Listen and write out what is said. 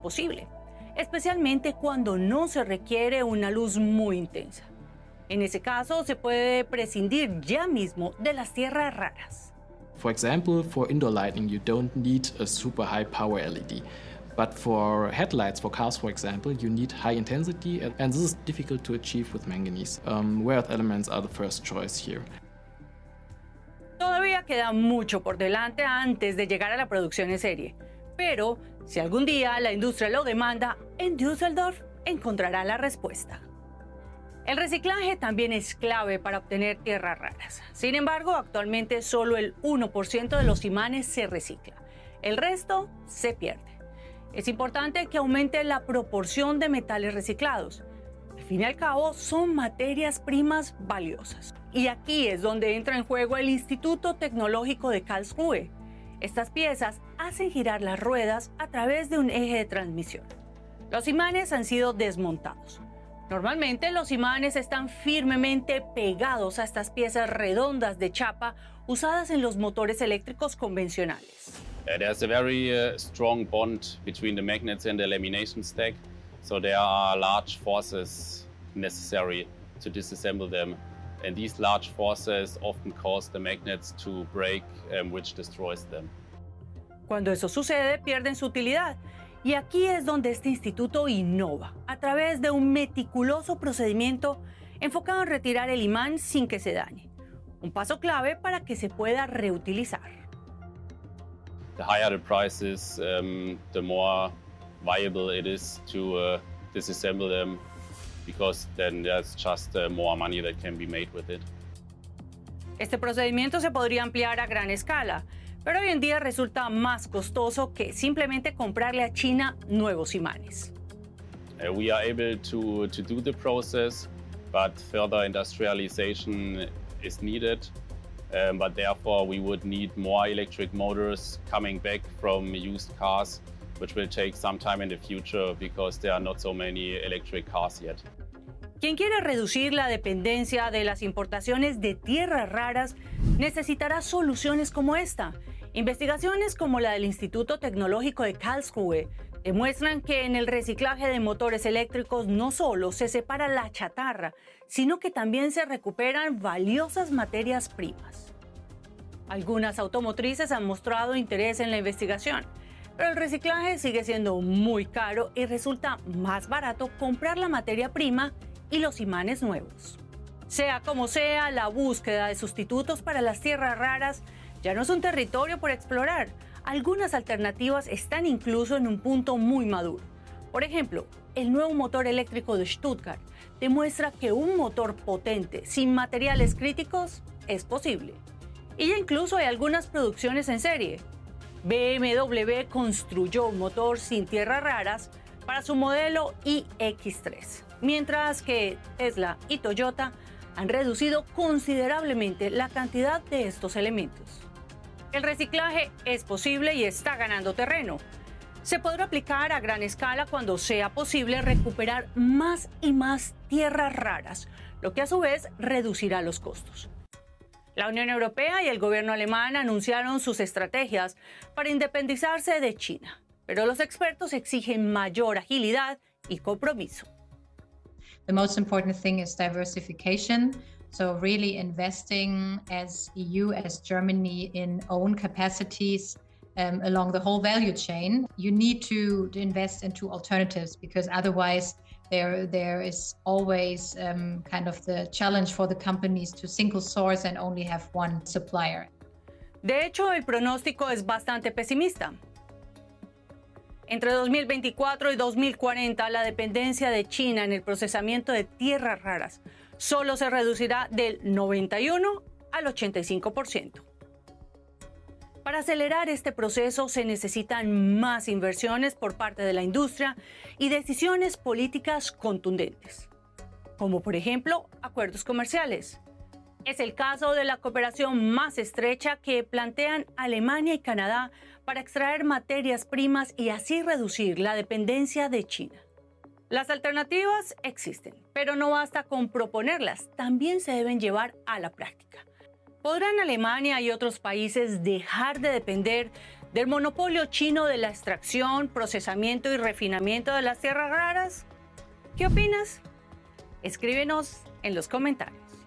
posible, especialmente cuando no se requiere una luz muy intensa. En ese caso, se puede prescindir ya mismo de las tierras raras. For example, for indoor lighting, you don't need a super high power LED. But for headlights for cars, for example, you need high intensity, and this is difficult to achieve with manganese. Rare earth elements are the first choice here. Todavía queda mucho por delante antes de llegar a la producción en serie. Pero si algún día la industria lo demanda, en Düsseldorf encontrará la respuesta. El reciclaje también es clave para obtener tierras raras. Sin embargo, actualmente solo el 1% de los imanes se recicla. El resto se pierde. Es importante que aumente la proporción de metales reciclados. Al fin y al cabo, son materias primas valiosas. Y aquí es donde entra en juego el Instituto Tecnológico de Karlsruhe. Estas piezas hacen girar las ruedas a través de un eje de transmisión. Los imanes han sido desmontados. Normalmente los imanes están firmemente pegados a estas piezas redondas de chapa usadas en los motores eléctricos convencionales. There's a very strong bond between the magnets and the lamination stack, so there are large forces necessary to disassemble them. And these large forces often cause the magnets to break, which destroys them. Cuando eso sucede, pierden su utilidad. Y aquí es donde este instituto innova, a través de un meticuloso procedimiento enfocado en retirar el imán sin que se dañe. Un paso clave para que se pueda reutilizar. The higher the price is, the more viable it is to disassemble them, because then there's just more money that can be made with it. Este procedimiento se podría ampliar a gran escala, pero hoy en día resulta más costoso que simplemente comprarle a China nuevos imanes. We are able to do the process, but further industrialization is needed. But therefore we would need more electric motors coming back from used cars, which will take some time in the future because there are not so many electric cars yet. Quien quiere reducir la dependencia de las importaciones de tierras raras necesitará soluciones como esta. Investigaciones como la del Instituto Tecnológico de Karlsruhe demuestran que en el reciclaje de motores eléctricos no solo se separa la chatarra, sino que también se recuperan valiosas materias primas. Algunas automotrices han mostrado interés en la investigación, pero el reciclaje sigue siendo muy caro y resulta más barato comprar la materia prima y los imanes nuevos. Sea como sea, la búsqueda de sustitutos para las tierras raras ya no es un territorio por explorar. Algunas alternativas están incluso en un punto muy maduro. Por ejemplo, el nuevo motor eléctrico de Stuttgart demuestra que un motor potente sin materiales críticos es posible. Y ya incluso hay algunas producciones en serie. BMW construyó un motor sin tierras raras para su modelo iX3, mientras que Tesla y Toyota han reducido considerablemente la cantidad de estos elementos. El reciclaje es posible y está ganando terreno. Se podrá aplicar a gran escala cuando sea posible recuperar más y más tierras raras, lo que a su vez reducirá los costos. La Unión Europea y el gobierno alemán anunciaron sus estrategias para independizarse de China, pero los expertos exigen mayor agilidad y compromiso. The most important thing is diversification. So really investing as EU, as Germany, in own capacities along the whole value chain. You need to invest into alternatives because otherwise there is always kind of the challenge for the companies to single source and only have one supplier. De hecho, el pronóstico es bastante pesimista. Entre 2024 y 2040, la dependencia de China en el procesamiento de tierras raras solo se reducirá del 91 al 85%. Para acelerar este proceso se necesitan más inversiones por parte de la industria y decisiones políticas contundentes, como por ejemplo acuerdos comerciales. Es el caso de la cooperación más estrecha que plantean Alemania y Canadá para extraer materias primas y así reducir la dependencia de China. Las alternativas existen, pero no basta con proponerlas, también se deben llevar a la práctica. ¿Podrán Alemania y otros países dejar de depender del monopolio chino de la extracción, procesamiento y refinamiento de las tierras raras? ¿Qué opinas? Escríbenos en los comentarios.